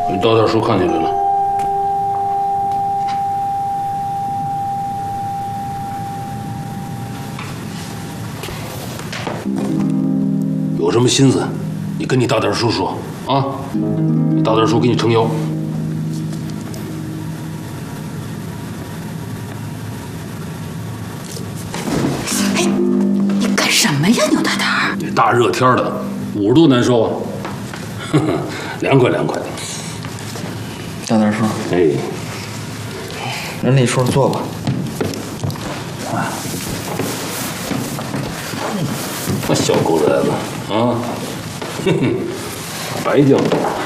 你大点书看见来了。有什么心思，你跟你大点叔说啊！你大点叔给你撑腰。 哎，你干什么呀，牛大胆儿？ 这大热天的，50度难受啊！呵呵，凉快凉快。 大点叔， 哎， 人李叔坐吧。 那小狗崽子啊，哼哼，白犟，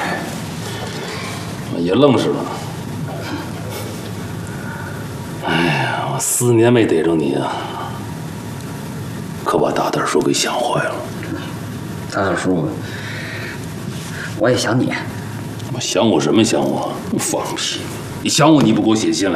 也愣实了。哎呀，我4年没逮着你啊，可把大胆叔给想坏了。 大点叔，我也想你。 我想我什么想我？你放屁！你想我你不给我写信来？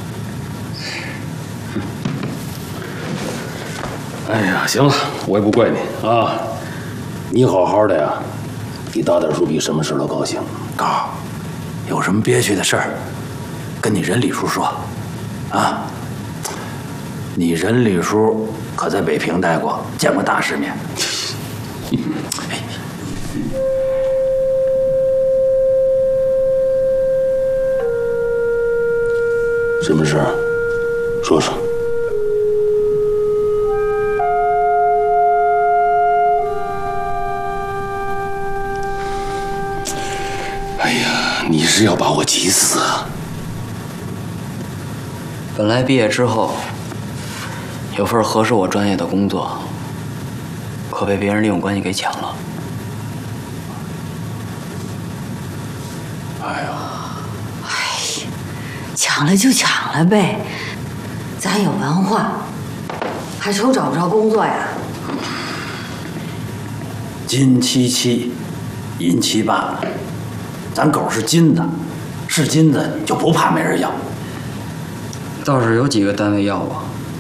哎呀，行了，我也不怪你啊。你好好的呀，你大点叔比什么事都高兴。 高，有什么憋屈的事儿，跟你任李叔说，啊。你任李叔可在北平待过，见过大世面。 什么事儿？说说。哎呀，你是要把我急死啊！ 本来毕业之后有份合适我专业的工作，可被别人利用关系给抢了。 哎呀， 抢了就抢了呗，咱有文化，还愁找不着工作呀？ 金77，银78，咱狗是金的，是金子你就不怕没人要。 倒是有几个单位要我，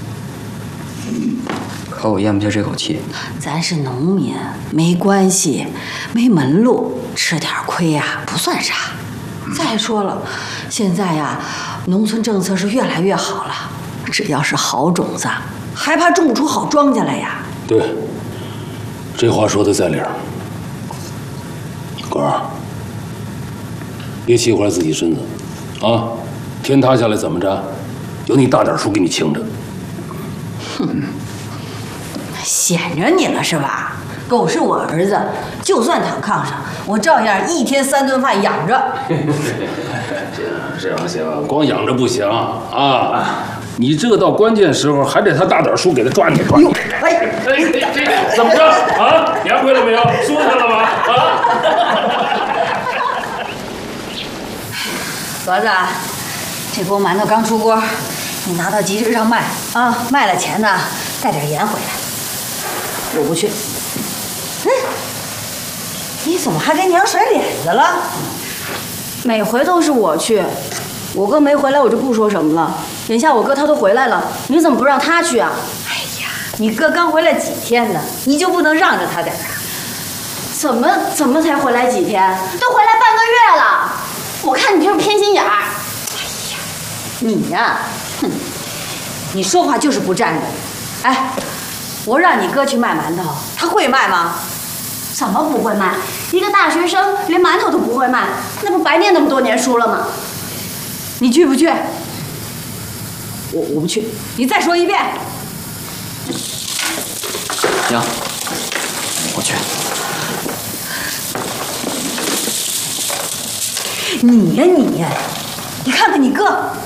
可我咽不下这口气。 咱是农民，没关系，没门路，吃点亏呀不算啥。再说了，现在呀，农村政策是越来越好了，只要是好种子，还怕种不出好庄稼来呀？ 对，这话说的在理儿。狗儿，别气坏自己身子，啊，天塌下来怎么着，有你大点叔给你撑着。 显着你了是吧？狗是我儿子，就算躺炕上，我照样1天3顿饭养着。 行，光养着不行啊！你这到关键时候还得他大点叔给他抓你。 哎， 怎么着啊？凉快了没有？舒坦了吗？啊！ 盒子，这锅馒头刚出锅，你拿到集市上卖啊，卖了钱呢，带点盐回来。我不去。你怎么还跟娘甩脸子了？ 每回都是我去，我哥没回来，我就不说什么了。眼下我哥他都回来了，你怎么不让他去啊？ 哎呀，你哥刚回来几天呢，你就不能让着他点啊？ 怎么才回来几天？都回来半个月了。我看你就是偏心眼儿。 哎呀，你呀，哼，你说话就是不站着。哎，我让你哥去卖馒头，他会卖吗？ 怎么不会卖？一个大学生连馒头都不会卖，那不白念那么多年书了吗？ 你去不去？我不去。你再说一遍。 行，我去。 你呀，你看看你哥，